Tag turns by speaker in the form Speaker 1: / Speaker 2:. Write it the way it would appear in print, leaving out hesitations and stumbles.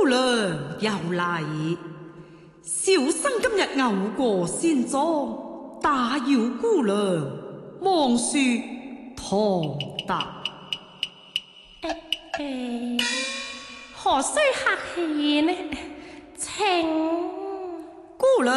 Speaker 1: 娘又嚟，小生今日偶過仙莊，打擾姑娘，望恕唐突。
Speaker 2: 何須客氣呢？請
Speaker 1: 姑娘